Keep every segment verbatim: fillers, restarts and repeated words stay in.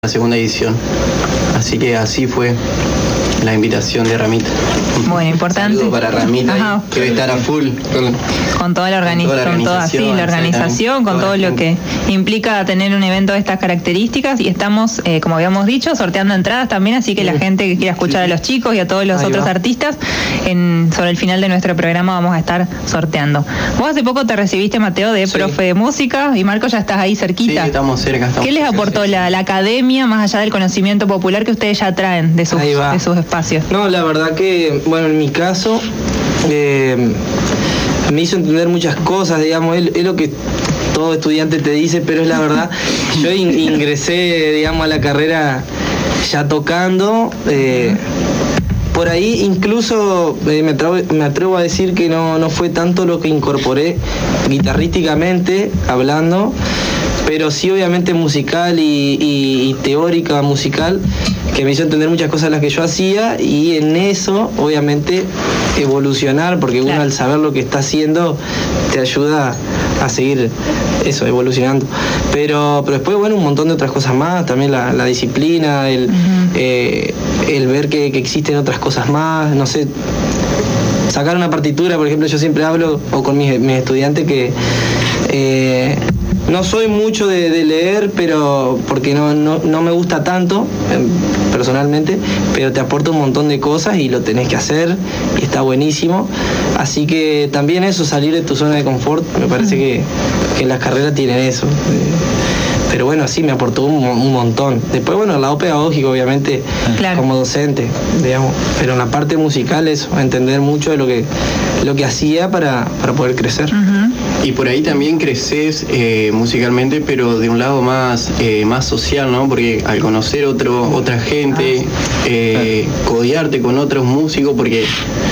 la segunda edición. Así que así fue la invitación de Ramita. Bueno, importante. Saludo para Ramita, ahí, que debe estar a full con, con toda la organización, con toda, sí, la organización, con todo lo que implica tener un evento de estas características. Y estamos, eh, como habíamos dicho, sorteando entradas también, así que sí. La gente que quiera escuchar sí. a los chicos y a todos los ahí otros va. artistas, en, sobre el final de nuestro programa vamos a estar sorteando. Vos hace poco te recibiste, Mateo, de sí. profe de música, y Marco ya estás ahí cerquita. Sí, estamos cerca. Estamos ¿Qué les cerca, aportó sí. la, la academia, más allá del conocimiento popular que ustedes ya traen de sus, de sus espacios? No, la verdad que, bueno, en mi caso, eh, me hizo entender muchas cosas, digamos, es, es lo que todo estudiante te dice, pero es la verdad. Yo in, ingresé, digamos, a la carrera ya tocando. Eh, por ahí incluso eh, me, atrevo, me atrevo a decir que no, no fue tanto lo que incorporé guitarrísticamente hablando, pero sí obviamente musical y, y, y teórica musical, que me hizo entender muchas cosas las que yo hacía, y en eso obviamente evolucionar, porque claro. uno al saber lo que está haciendo te ayuda a seguir eso, evolucionando. Pero, pero después, bueno, un montón de otras cosas más, también la, la disciplina, el, uh-huh. eh, el ver que, que existen otras cosas más, no sé, sacar una partitura, por ejemplo. Yo siempre hablo, o con mis, mis estudiantes, que eh, no soy mucho de, de leer, pero porque no, no, no me gusta tanto eh, personalmente, pero te aporta un montón de cosas y lo tenés que hacer y está buenísimo. Así que también eso, salir de tu zona de confort, me parece que, que las carreras tienen eso. Eh, pero bueno, sí, me aportó un, un montón. Después, bueno, el lado pedagógico, obviamente, claro. como docente, digamos, pero en la parte musical eso, entender mucho de lo que, lo que hacía para, para poder crecer. Uh-huh. Y por ahí también creces eh, musicalmente, pero de un lado más, eh, más social, ¿no? Porque al conocer otro, otra gente, eh, codearte con otros músicos, porque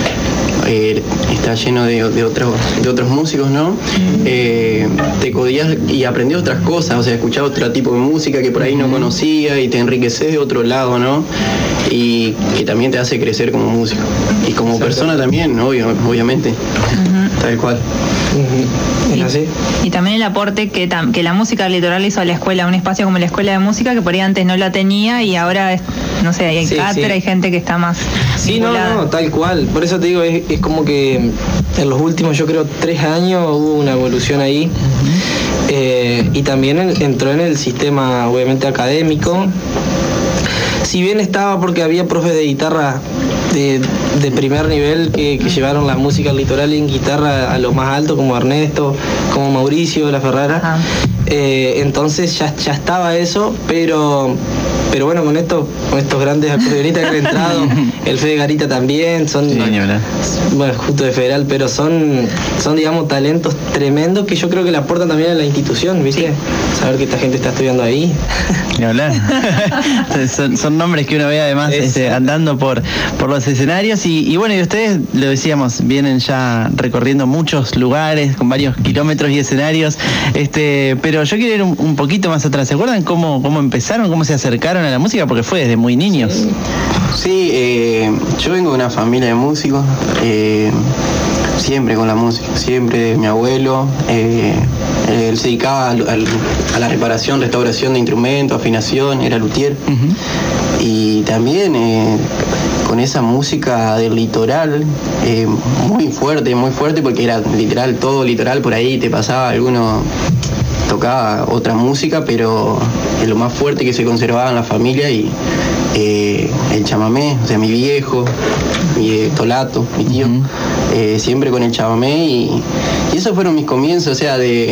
eh, está lleno de, de, otros, de otros músicos, ¿no? Eh, te codías y aprendías otras cosas, o sea, escuchabas otro tipo de música que por ahí no conocía y te enriqueces de otro lado, ¿no? Y que también te hace crecer como músico. Y como persona también, obvio, obviamente. Uh-huh. Tal cual. Uh-huh. ¿Es así? Y, y también el aporte que, tam, que la música del Litoral hizo a la escuela, un espacio como la escuela de música, que por ahí antes no la tenía y ahora, es, no sé, hay sí, cátedra, sí. hay gente que está más Sí, vinculada. no, no, tal cual. Por eso te digo, es, es como que en los últimos, yo creo, tres años hubo una evolución ahí. Uh-huh. eh, y también en, entró en el sistema, obviamente, académico. Sí. Si bien estaba, porque había profes de guitarra de, de primer nivel que, que llevaron la música al Litoral en guitarra a lo más alto, como Ernesto, como Mauricio de la Ferrara, eh, entonces ya, ya estaba eso, pero pero bueno, con estos, con estos grandes acordeonistas que han entrado, el Fede Garita también, son, sí, bueno, justo de Federal, pero son, son digamos, talentos tremendos que yo creo que le aportan también a la institución, ¿viste? Sí. Saber que esta gente está estudiando ahí. Ni hablar. son, son nombres que uno ve además este, andando por, por los escenarios y, y bueno, y ustedes, lo decíamos, vienen ya recorriendo muchos lugares con varios kilómetros y escenarios, este, pero yo quiero ir un, un poquito más atrás. ¿Se acuerdan cómo, cómo empezaron, cómo se acercaron a la música? Porque fue desde muy niños. Sí, sí eh, yo vengo de una familia de músicos, eh, siempre con la música, siempre. Mi abuelo, eh, él se dedicaba al, al, a la reparación, restauración de instrumentos, afinación, era luthier. Uh-huh. Y también eh, con esa música del litoral, eh, muy fuerte, muy fuerte, porque era literal, todo litoral, por ahí te pasaba alguno, tocaba otra música, pero es lo más fuerte que se conservaba en la familia. Y eh, el chamamé, o sea, mi viejo, mi eh, Tolato, mi tío, uh-huh. eh, siempre con el chamamé, y, y esos fueron mis comienzos, o sea, de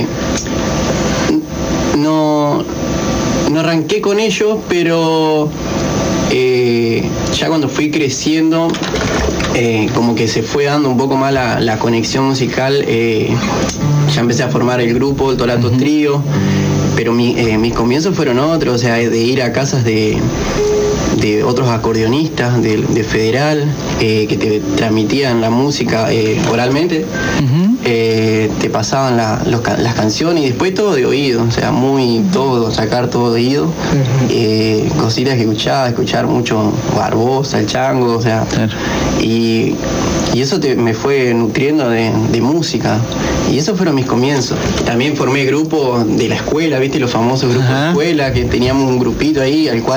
no, no arranqué con ellos, pero eh, ya cuando fui creciendo, eh, como que se fue dando un poco más la, la conexión musical. eh, ya empecé a formar el grupo, el Tolato uh-huh. Trío, pero mi, eh, mis comienzos fueron otros, o sea, de ir a casas de, de otros acordeonistas de, de Federal, eh, que te transmitían la música eh, oralmente. Uh-huh. eh, te pasaban la, los, las canciones y después todo de oído, o sea, muy todo, sacar todo de oído. Uh-huh. eh, cositas que escuchaba, escuchar mucho Barbosa, el Chango, o sea, claro. y, y eso te, me fue nutriendo de, de música. Y esos fueron mis comienzos. También formé grupos de la escuela, ¿viste? Los famosos grupos uh-huh. de escuela, que teníamos un grupito ahí al cual